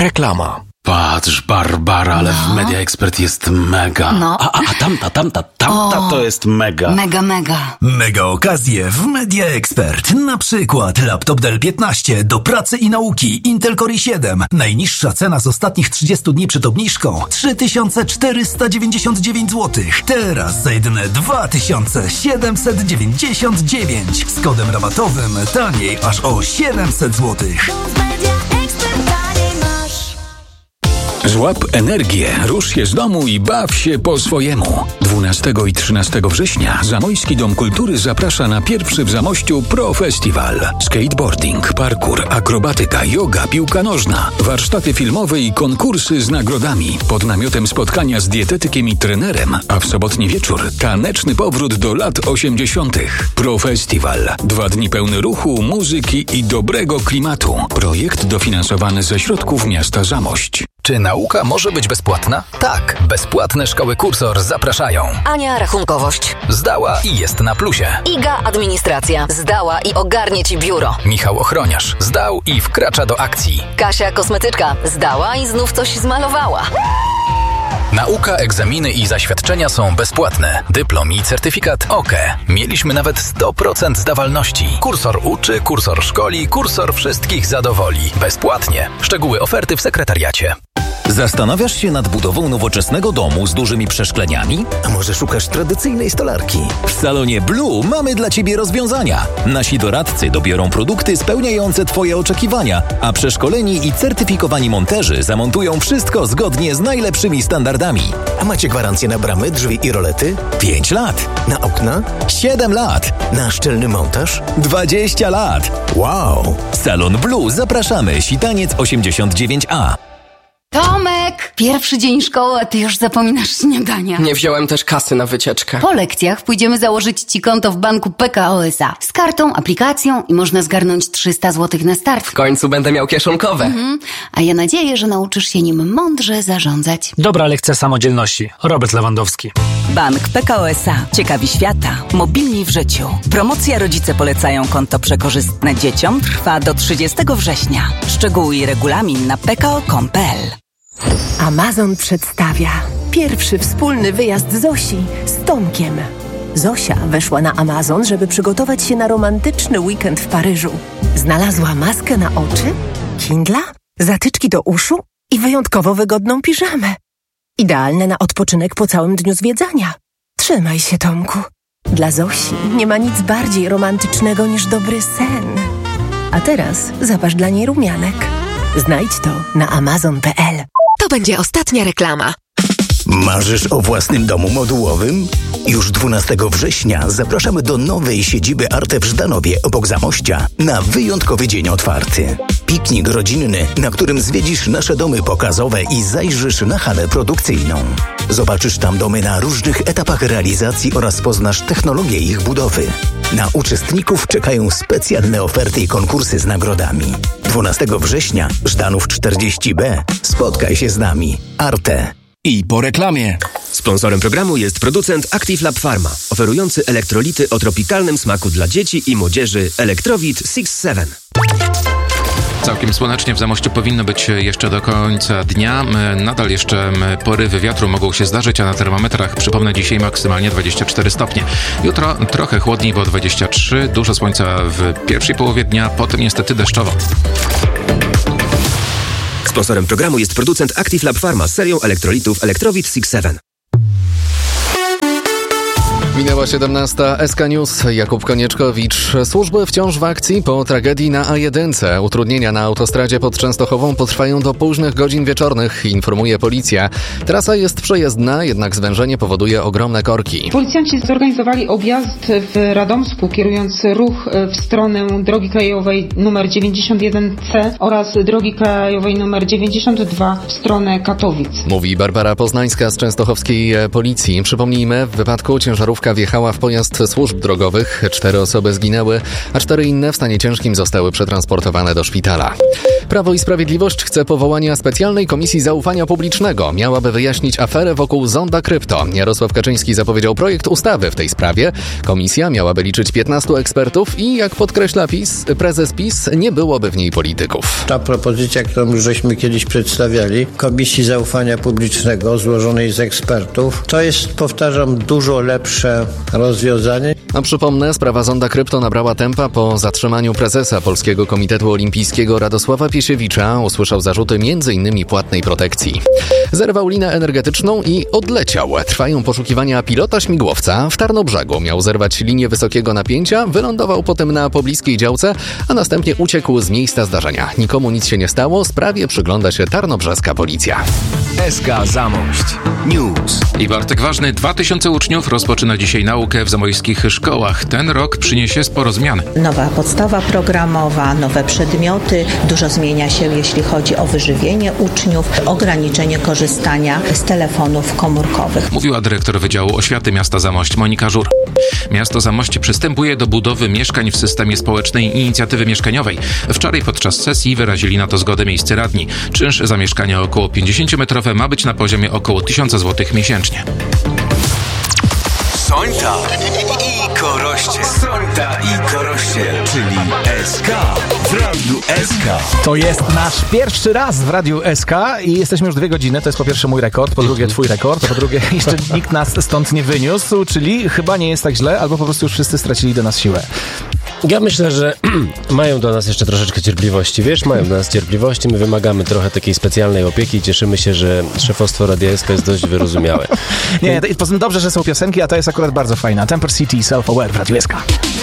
Reklama. Patrz, Barbara, ale w Media Expert jest mega. No. A tamta to jest mega. Mega. Mega okazje w Media Expert. Na przykład laptop Dell 15 do pracy i nauki Intel Core i7. Najniższa cena z ostatnich 30 dni przed obniżką 3499 zł. Teraz za jedyne 2799. Z kodem rabatowym taniej aż o 700 zł. Złap energię, rusz się z domu i baw się po swojemu. 12 i 13 września Zamojski Dom Kultury zaprasza na pierwszy w Zamościu Pro Festival. Skateboarding, parkour, akrobatyka, yoga, piłka nożna, warsztaty filmowe i konkursy z nagrodami. Pod namiotem spotkania z dietetykiem i trenerem, a w sobotni wieczór taneczny powrót do lat 80. Pro Festival. 2 dni pełne ruchu, muzyki i dobrego klimatu. Projekt dofinansowany ze środków miasta Zamość. Czy nauka może być bezpłatna? Tak, bezpłatne szkoły Kursor zapraszają. Ania rachunkowość. Zdała i jest na plusie. Iga administracja. Zdała i ogarnie ci biuro. Michał Ochroniarz. Zdał i wkracza do akcji. Kasia kosmetyczka. Zdała i znów coś zmalowała. Nauka, egzaminy i zaświadczenia są bezpłatne. Dyplom i certyfikat OKE. Mieliśmy nawet 100% zdawalności. Kursor uczy, Kursor szkoli, Kursor wszystkich zadowoli. Bezpłatnie. Szczegóły oferty w sekretariacie. Zastanawiasz się nad budową nowoczesnego domu z dużymi przeszkleniami? A może szukasz tradycyjnej stolarki? W salonie Blue mamy dla Ciebie rozwiązania. Nasi doradcy dobiorą produkty spełniające Twoje oczekiwania, a przeszkoleni i certyfikowani monterzy zamontują wszystko zgodnie z najlepszymi standardami. A macie gwarancję na bramy, drzwi i rolety? 5 lat. Na okna? 7 lat. Na szczelny montaż? 20 lat. Wow! Salon Blue zapraszamy. Sitaniec 89A. Tomek! Pierwszy dzień szkoły, a ty już zapominasz śniadania. Nie wziąłem też kasy na wycieczkę. Po lekcjach pójdziemy założyć ci konto w banku PKO SA. Z kartą, aplikacją i można zgarnąć 300 zł na start. W końcu będę miał kieszonkowe. A ja nadzieję, że nauczysz się nim mądrze zarządzać. Dobra lekcja samodzielności. Robert Lewandowski. Bank PKO SA. Ciekawi świata. Mobilni w życiu. Promocja Rodzice polecają konto przekorzystne dzieciom trwa do 30 września. Szczegóły i regulamin na pko.com.pl. Amazon przedstawia pierwszy wspólny wyjazd Zosi z Tomkiem. Zosia weszła na Amazon, żeby przygotować się na romantyczny weekend w Paryżu. Znalazła maskę na oczy, Kindla, zatyczki do uszu i wyjątkowo wygodną piżamę. Idealne na odpoczynek po całym dniu zwiedzania. Trzymaj się, Tomku. Dla Zosi nie ma nic bardziej romantycznego niż dobry sen. A teraz zapasz dla niej rumianek. Znajdź to na amazon.pl. To będzie ostatnia reklama. Marzysz o własnym domu modułowym? Już 12 września zapraszamy do nowej siedziby Arte w Żdanowie obok Zamościa na wyjątkowy dzień otwarty. Piknik rodzinny, na którym zwiedzisz nasze domy pokazowe i zajrzysz na halę produkcyjną. Zobaczysz tam domy na różnych etapach realizacji oraz poznasz technologię ich budowy. Na uczestników czekają specjalne oferty i konkursy z nagrodami. 12 września, Żdanów 40B. Spotkaj się z nami. Arte. I po reklamie. Sponsorem programu jest producent Active Lab Pharma, oferujący elektrolity o tropikalnym smaku dla dzieci i młodzieży Electrowit 6-7. Całkiem słonecznie w Zamościu powinno być jeszcze do końca dnia. Nadal jeszcze porywy wiatru mogą się zdarzyć, a na termometrach, przypomnę, dzisiaj maksymalnie 24 stopnie. Jutro trochę chłodniej, bo 23, dużo słońca w pierwszej połowie dnia, potem niestety deszczowo. Sponsorem programu jest producent Active Lab Pharma z serią elektrolitów Electrowit 6-7. Minęła 17. SK News. Jakub Konieczkowicz. Służby wciąż w akcji po tragedii na A1. Utrudnienia na autostradzie pod Częstochową potrwają do późnych godzin wieczornych, informuje policja. Trasa jest przejezdna, jednak zwężenie powoduje ogromne korki. Policjanci zorganizowali objazd w Radomsku, kierując ruch w stronę drogi krajowej nr 91C oraz drogi krajowej nr 92 w stronę Katowic. Mówi Barbara Poznańska z częstochowskiej policji. Przypomnijmy, w wypadku ciężarówka wjechała w pojazd służb drogowych. 4 osoby zginęły, a 4 inne w stanie ciężkim zostały przetransportowane do szpitala. Prawo i Sprawiedliwość chce powołania specjalnej komisji zaufania publicznego. Miałaby wyjaśnić aferę wokół Zonda Krypto. Jarosław Kaczyński zapowiedział projekt ustawy w tej sprawie. Komisja miałaby liczyć 15 ekspertów i jak podkreśla prezes PiS, nie byłoby w niej polityków. Ta propozycja, którą już żeśmy kiedyś przedstawiali, Komisji Zaufania Publicznego złożonej z ekspertów, to jest, powtarzam, dużo lepsze rozwiązanie. A przypomnę, sprawa Zonda Krypto nabrała tempa po zatrzymaniu prezesa Polskiego Komitetu Olimpijskiego Radosława Piesiewicza. Usłyszał zarzuty m.in. płatnej protekcji. Zerwał linę energetyczną i odleciał. Trwają poszukiwania pilota śmigłowca. W Tarnobrzegu miał zerwać linię wysokiego napięcia, wylądował potem na pobliskiej działce, a następnie uciekł z miejsca zdarzenia. Nikomu nic się nie stało, sprawie przygląda się tarnobrzeska policja. SK Zamość News. I Bartek Ważny, 2000 uczniów rozpoczyna dzisiaj naukę w zamojskich szkołach. Ten rok przyniesie sporo zmian. Nowa podstawa programowa, nowe przedmioty, dużo zmienia się, jeśli chodzi o wyżywienie uczniów, ograniczenie korzystania z telefonów komórkowych. Mówiła dyrektor Wydziału Oświaty Miasta Zamość Monika Żur. Miasto Zamość przystępuje do budowy mieszkań w systemie społecznej inicjatywy mieszkaniowej. Wczoraj podczas sesji wyrazili na to zgodę miejscy radni. Czynsz za mieszkania około 50-metrowe ma być na poziomie około 1000 zł miesięcznie. Sońta i Koroście. Sońta i Koroście, czyli SK w Radiu SK. To jest nasz pierwszy raz w Radiu SK i jesteśmy już 2 godziny. To jest po pierwsze mój rekord, po drugie twój rekord, a po drugie jeszcze nikt nas stąd nie wyniósł, czyli chyba nie jest tak źle, albo po prostu już wszyscy stracili do nas siłę. Ja myślę, że mają do nas jeszcze troszeczkę cierpliwości, wiesz, mają do nas cierpliwości, my wymagamy trochę takiej specjalnej opieki i cieszymy się, że szefostwo Radia SK jest dość wyrozumiałe. Nie, poza tym dobrze, że są piosenki, a to jest akurat bardzo fajna. Temper City Self-Aware w Radiu SK.